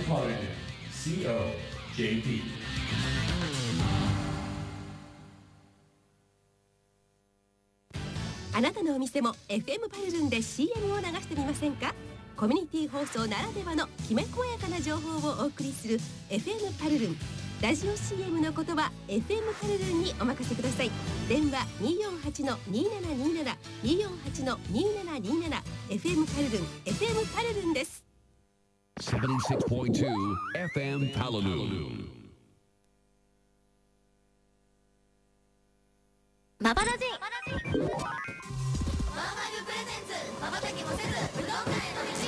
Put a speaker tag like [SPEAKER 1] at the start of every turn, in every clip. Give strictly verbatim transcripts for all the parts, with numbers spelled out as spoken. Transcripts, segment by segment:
[SPEAKER 1] Metropolitan シーオージェーピー。
[SPEAKER 2] あなたのお店も エフエム パルルンで シーエム を流してみませんか？コミュニティ放送ならではのきめ細やかな情報をお送りする エフエム パルルン。ラジオ シーエム の言葉 エフエム パルルンにお任せください。電話 にーよんはちのにーななにーなな にーよんはちのにーななにーなな エフエム パルルン エフエム パルルンです。
[SPEAKER 3] ななじゅうろくてんに エフエム パルルン。
[SPEAKER 4] マバラジ
[SPEAKER 5] マーマグプレゼンツまばたきもせず武道館への道。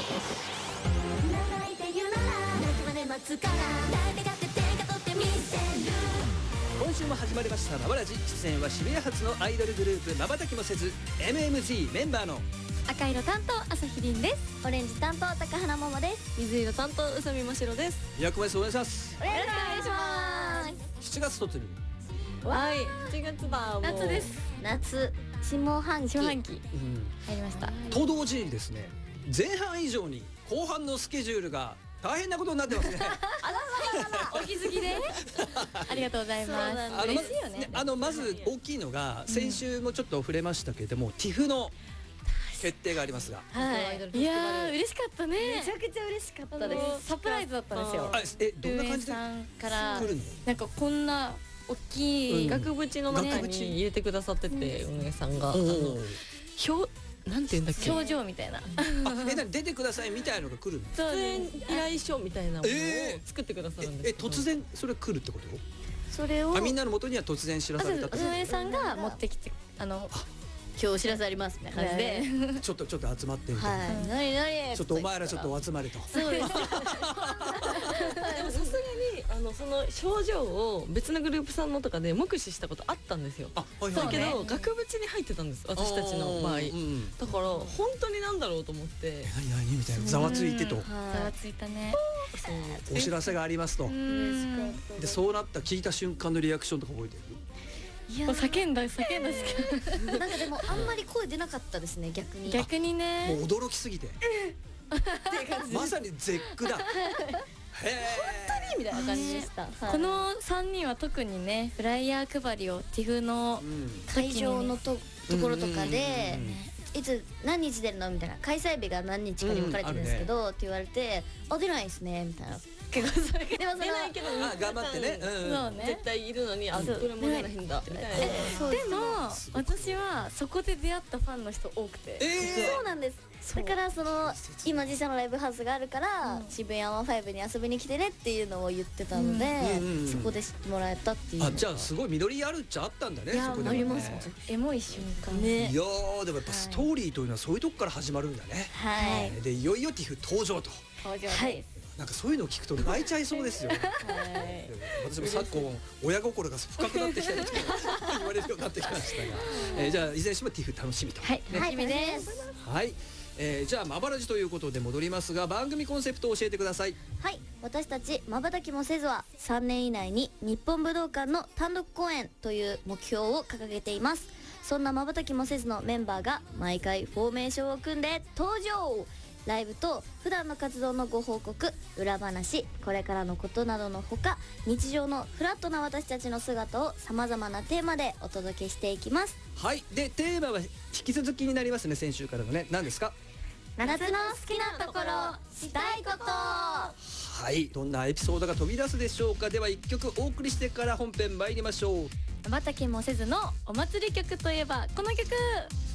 [SPEAKER 5] 泣いて言うなら泣くまで待つから誰がって手が取ってみせる。
[SPEAKER 6] 今週も始まりましたマバラジ。出演は渋谷発のアイドルグループまばたきもせず エムエムジー メンバーの
[SPEAKER 4] 赤色担当朝日凛です。オレンジ担当高原桃です。水色担当宇佐美真白です。
[SPEAKER 6] よろしくお願いします。
[SPEAKER 4] お願いします。
[SPEAKER 6] しちがつ突入。
[SPEAKER 4] はい、しちがつだ。もう夏です。夏下半期下半期、うん、入りました。
[SPEAKER 6] と同時にですね、前半以上に後半のスケジュールが大変なことになってますね。
[SPEAKER 4] あらららら、お気づきでありがとうございます。
[SPEAKER 6] あの嬉しいよね。あのまず大きいのが、先週もちょっと触れましたけれども、うん、ティフの決定がありますが、
[SPEAKER 4] はい、いやー嬉しかったね。めちゃくちゃ嬉しかったです。サプライズだったんですよ。
[SPEAKER 6] あ、え、どんな感じで
[SPEAKER 4] からなんかこんな大きい額縁の中に入れてくださってて、運営さんが表なんていうんだっけ、表情みたいな、
[SPEAKER 6] え、なに出てくださいみたいなのが来るの？
[SPEAKER 4] 出演依頼書みたいなものを作ってくださるんです。
[SPEAKER 6] え、突然それ来るってこと？
[SPEAKER 4] それを
[SPEAKER 6] みんなの元には突然知らされた。
[SPEAKER 4] 運営さんが持ってきて、あの今日お知らせありますみたいな感じで、
[SPEAKER 6] ちょっとちょっと集まってみたいな。
[SPEAKER 4] 何何
[SPEAKER 6] ちょっとお前らちょっとお集まりと。
[SPEAKER 4] そうです。でもさすがにあのその症状を別のグループさんのとかで目視したことあったんですよ。だけど額縁に入ってたんです、私たちの場合。だから本当になんだろうと思って、
[SPEAKER 6] 何何みたいな、ざわついてと。
[SPEAKER 4] ざわついたね。
[SPEAKER 6] お知らせがありますと。でそうなった聞いた瞬間のリアクションとか覚えてる？
[SPEAKER 4] いや叫んだ叫んだしか
[SPEAKER 5] なんかでもあんまり声出なかったですね、逆に。
[SPEAKER 4] 逆にね、
[SPEAKER 6] もう驚きすぎてまさに絶句だ。へえ、本
[SPEAKER 4] 当にみたいな感じでした。このさんにんは特にね、フライヤー配りをティフの
[SPEAKER 5] 会場のところとかでいつ何日出るのみたいな、開催日が何日かに分かれてるんですけどって言われて、あ出ないですねみたいな。結構それでもそれは
[SPEAKER 4] けど
[SPEAKER 6] 頑張ってね、
[SPEAKER 4] そうね、絶対いるのに、あ、これも出ないんだみたいな。でも私はそこで出会ったファンの人多くて、
[SPEAKER 5] そうなんです。だからその今自社のライブハウスがあるから渋谷ワンファイブに遊びに来てねっていうのを言ってたので、そこで知ってもらえたっていう。
[SPEAKER 6] あ、じゃあすごい緑あるっちゃあったんだね。そこで
[SPEAKER 5] あります。
[SPEAKER 4] エモい瞬間ね。
[SPEAKER 6] いやー、でもやっぱストーリーというのはそういうとこから始まるんだね。
[SPEAKER 5] はい。
[SPEAKER 6] でいよいよティフ登場と。
[SPEAKER 4] 登場です。
[SPEAKER 6] なんかそういうのを聞くと泣いちゃいそうですよね。私も昨今親心が深くなってきたと言われるようになってきましたが、えー、じゃあいずれにしてもティフ楽しみと。
[SPEAKER 4] はい、楽しみです。
[SPEAKER 6] はい、えー、じゃあまばらじということで戻りますが、番組コンセプトを教えてください。
[SPEAKER 5] はい、私たちまばたきもせずはさんねん以内に日本武道館の単独公演という目標を掲げています。そんなまばたきもせずのメンバーが毎回フォーメーションを組んで登場。ライブと普段の活動のご報告、裏話、これからのことなどのほか、日常のフラットな私たちの姿をさまざまなテーマでお届けしていきます。
[SPEAKER 6] はい、でテーマは引き続きになりますね。先週からのね、何ですか？
[SPEAKER 5] 夏の好きなところ、したいこと。
[SPEAKER 6] はい、どんなエピソードが飛び出すでしょうか。ではいっきょくお送りしてから本編参りましょう。
[SPEAKER 4] まばたきもせずのお祭り曲といえばこの曲。